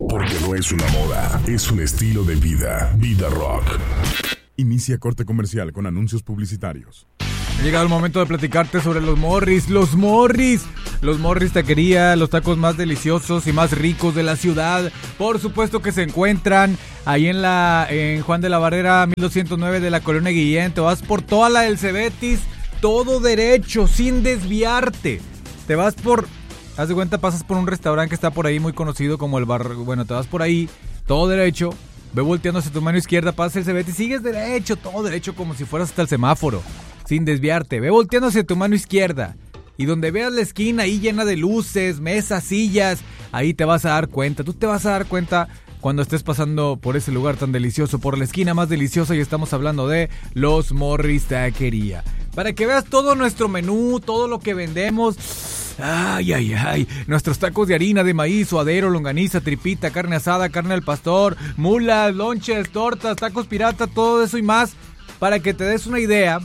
Porque no es una moda, es un estilo de vida. Vida Rock. Inicia corte comercial con anuncios publicitarios. Ha llegado el momento de platicarte sobre los Morris. Los Morris Taquería, los tacos más deliciosos y más ricos de la ciudad. Por supuesto que se encuentran ahí en Juan de la Barrera 1209 de la Colonia Guillén. Te vas por toda la del Cebetis, todo derecho, sin desviarte. Te vas por, haz de cuenta, pasas por un restaurante que está por ahí muy conocido como el Bar. Bueno, te vas por ahí, todo derecho. Ve volteando hacia tu mano izquierda, pasas el Cebetis, sigues derecho, todo derecho como si fueras hasta el semáforo, sin desviarte. Ve volteando hacia tu mano izquierda y donde veas la esquina ahí llena de luces, mesas, sillas, ahí te vas a dar cuenta. Tú te vas a dar cuenta cuando estés pasando por ese lugar tan delicioso, por la esquina más deliciosa, y estamos hablando de los Morris Taquería. Para que veas todo nuestro menú, todo lo que vendemos. Ay, nuestros tacos de harina, de maíz, suadero, longaniza, tripita, carne asada, carne al pastor, mulas, lonches, tortas, tacos pirata, todo eso y más. Para que te des una idea,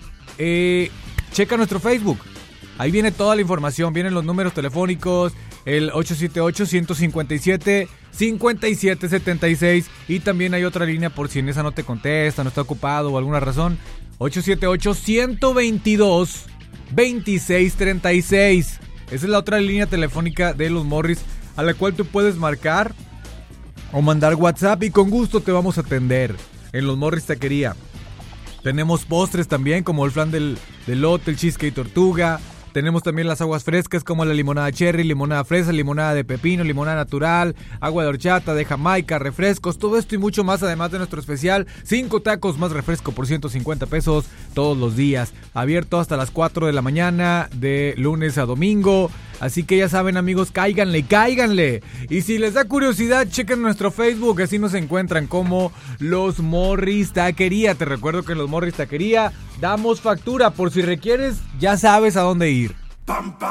checa nuestro Facebook. Ahí viene toda la información, vienen los números telefónicos, el 878-157-5776, y también hay otra línea por si en esa no te contesta, no está ocupado o alguna razón, 878-122-2636. Esa es la otra línea telefónica de los Morris, a la cual tú puedes marcar o mandar WhatsApp y con gusto te vamos a atender en los Morris Taquería. Tenemos postres también, como el flan del elote, el cheesecake tortuga. Tenemos también las aguas frescas como la limonada cherry, limonada fresa, limonada de pepino, limonada natural, agua de horchata, de Jamaica, refrescos, todo esto y mucho más, además de nuestro especial 5 tacos más refresco por 150 pesos todos los días. Abierto hasta las 4 de la mañana, de lunes a domingo. Así que ya saben, amigos, cáiganle. Y si les da curiosidad, chequen nuestro Facebook, así nos encuentran como Los Morris Taquería. Te recuerdo que en Los Morris Taquería damos factura, por si requieres, ya sabes a dónde ir.